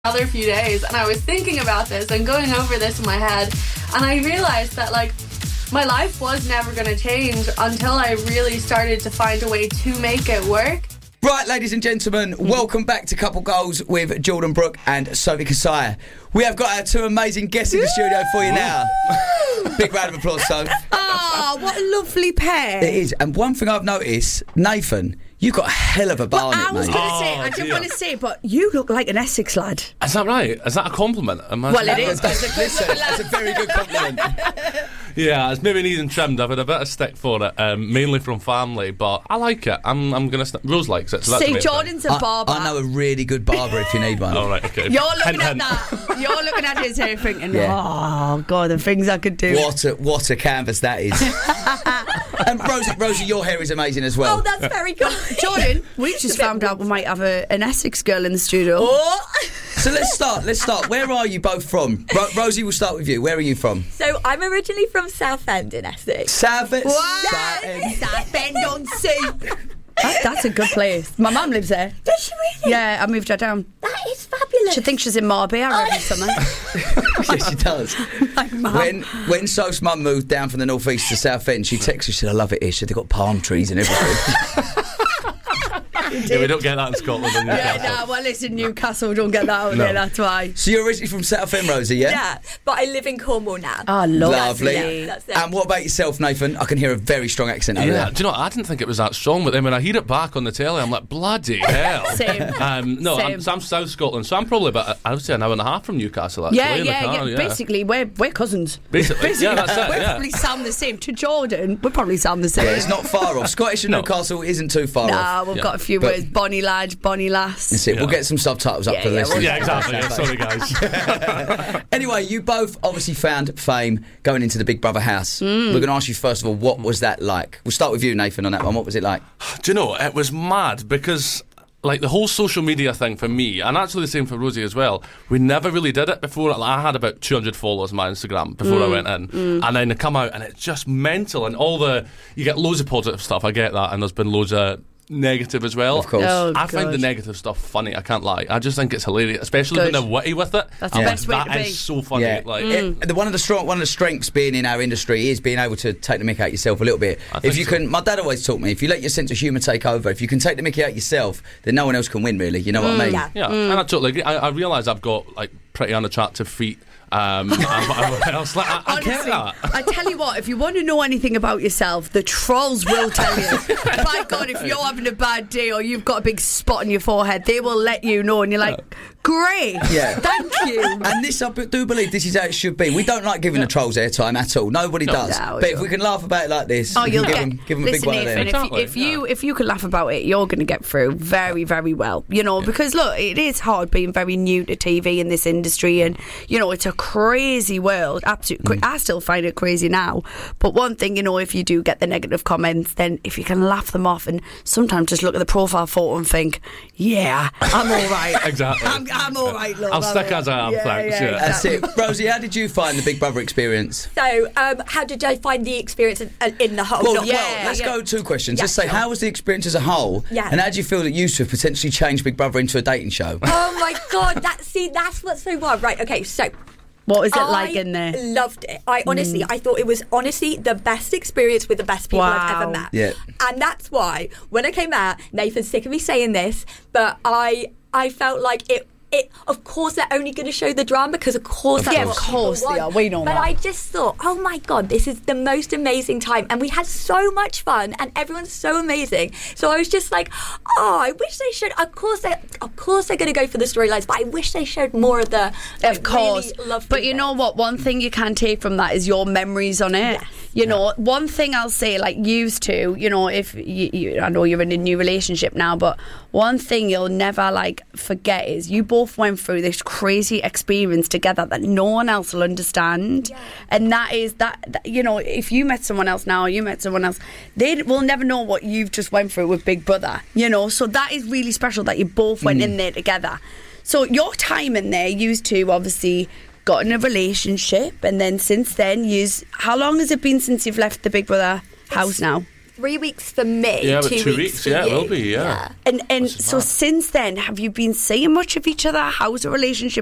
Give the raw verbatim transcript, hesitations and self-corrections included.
Another few days, and I was thinking about this and going over this in my head, and I realized that like my life was never going to change until I really started to find a way to make it work. Right, ladies and gentlemen, welcome back to Couple Goals with Jordan Brooke and Sophie Kasaya. We have got our two amazing guests in the studio for you now. Big round of applause, Soph. Oh, what a lovely pair. It is, and one thing I've noticed, Nathan, you've got a hell of a barnet, well, I was mate. going to say, Oh, I didn't dear. want to say, but you look like an Essex lad. Is that right? Is that a compliment? Am I Well, it is. That's, listen, that's a very good compliment. Yeah, it's maybe needing trimmed. I've had a bit of stick for it, um, mainly from family, but I like it. I'm, I'm going to... St- Rose likes it, so that's See, the main thing. Jordan's a I, barber. I know a really good barber if you need one. All right, okay. You're looking Hint, at hint. that. You're looking at his hair thinking, Yeah. oh, God, the things I could do. What a, what a canvas that is. And Rosie, Rosie, your hair is amazing as well. Oh, that's very good. Jordan, we just found out we might have a, an Essex girl in the studio. Oh. So let's start, let's start. Where are you both from? Ro- Rosie, we'll start with you. Where are you from? So I'm originally from Southend in Essex. South What? Southend on Sea. That, that's a good place. My mum lives there. Does she really? Yeah, I moved her down. That is fabulous. She thinks she's in Marbella every Oh. summer. Yes, she does. Like, Mum. When when Soph's mum moved down from the northeast to Southend, she texted, she said, I love it here. She said, they've got palm trees and everything. Yeah, we don't get that in Scotland. In Yeah, Newcastle. no, well, listen, Newcastle don't get that out No. there, that's why. So you're originally from Southend, Rosie, yeah? Yeah, but I live in Cornwall now. Oh, Lovely. Yeah, that's it. And what about yourself, Nathan? I can hear a very strong accent over Yeah, there. do you know, I didn't think it was that strong, but then when I hear it back on the telly, I'm like, bloody hell. Same. Um, no, I'm, Same. so I'm South Scotland, so I'm probably about, I would say, an hour and a half from Newcastle, actually. Yeah, in the yeah, car, yeah. Basically, we're, we're cousins. Basically, yeah, that's it, we yeah. probably sound the same. To Jordan, we probably sound the same. Yeah, it's not far off. Scottish and No. Newcastle isn't too far Nah, off. we've Yeah. got a few But- words. Bonny lad, bonny lass. That's it. We'll Yeah. get some subtitles up Yeah, for the yeah, listeners. Yeah, exactly. Yeah, sorry, guys. Anyway, you both obviously found fame going into the Big Brother house. Mm. We're going to ask you first of all, what was that like? We'll start with you, Nathan, on that one. What was it like? Do you know, it was mad because, like, the whole social media thing for me, and actually the same for Rosie as well, we never really did it before. Like, I had about two hundred followers on my Instagram before Mm. I went in. And then I come out and it's just mental. And all the, you get loads of positive stuff, I get that, and there's been loads of negative as well. Of course. Oh, I find the God. negative stuff funny, I can't lie. I just think it's hilarious, especially Good. when they're witty with it. That's I'm the like, best way that to is be. so funny. Yeah. Like, It- the, one of the strong, one of the strengths being in our industry is being able to take the mick out yourself a little bit. I If think you so. can, my dad always taught me, if you let your sense of humour take over, if you can take the mickey out yourself, then no one else can win. Really, you know what I mean? Yeah. Yeah, and I totally agree. I, I realise I've got like pretty unattractive feet. Um, and I was like, I, I get Honestly, that. I tell you what, if you want to know anything about yourself, the trolls will tell you. By God, if you're having a bad day or you've got a big spot on your forehead, they will let you know, and you're like, great, Yeah. thank you. And this, I b- do believe this is how it should be. We don't like giving the trolls airtime at all. Nobody No. does. No, but no. if we can laugh about it like this, Oh, we you'll can get. give them, give them a big Listen, one of Nathan, them. if, you, Exactly, if you yeah. if you can laugh about it, you're going to get through very, very well. You know, because look, it is hard being very new to T V in this industry, and you know, it's a crazy world. Absolutely, cra- I still find it crazy now. But one thing, you know, if you do get the negative comments, then if you can laugh them off, and sometimes just look at the profile photo and think, yeah, I'm all right. Exactly. I'm, I'm all right. Love, I'll I'm stick all as I am, right. thanks, yeah. That's it. Rosie, how did you find the Big Brother experience? So, um, how did I find the experience in, uh, in the whole? Well, Not- yeah, well, let's yeah. go two questions. Yeah, Let's say, sure. how was the experience as a whole? Yeah. And how do you feel that you two have potentially changed Big Brother into a dating show? Oh my God! That see, that's what's so wild. Right? Okay. So, What is it I like in there? loved it. I honestly, I thought it was honestly the best experience with the best people I've Wow. ever met. Yeah. And that's why when I came out, Nathan's sick of me saying this, but I I felt like it. It, of course, they're only going to show the drama because, of course, Of that's Yeah, what of people course they want. are. We know But that. I just thought, oh my God, this is the most amazing time, and we had so much fun, and everyone's so amazing. So I was just like, oh, I wish they showed. Of course, they, of course, they're going to go for the storylines, but I wish they showed more of the. Of like, course. really lovely But you know bits. what? One thing you can take from that is your memories on it. Yes. You know, one thing I'll say, like, used to, you know, if you, you, I know you're in a new relationship now, but one thing you'll never, like, forget is you both went through this crazy experience together that no one else will understand. Yeah. And that is that, that, you know, if you met someone else now or you met someone else, they will never know what you've just went through with Big Brother, you know. So that is really special that you both went in there together. So your time in there used to obviously got in a relationship, and then since then, you's how long has it been since you've left the Big Brother house now? three weeks for me. Yeah, but two, two weeks. weeks, for yeah, it you. will be, yeah. And and That's so mad. since then, have you been seeing much of each other? How's the relationship